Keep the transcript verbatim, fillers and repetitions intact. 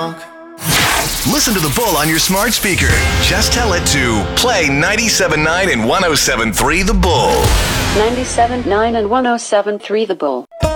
Listen to the Bull on your smart speaker. Just tell it to play ninety-seven point nine and one oh seven point three The Bull. ninety-seven point nine and one oh seven point three The Bull.